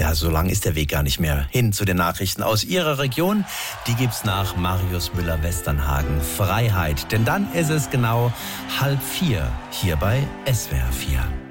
Ja, so lang ist der Weg gar nicht mehr hin zu den Nachrichten aus Ihrer Region. Die gibt's nach Marius Müller-Westernhagen. Freiheit, denn dann ist es genau 3:30 hier bei SWR 4.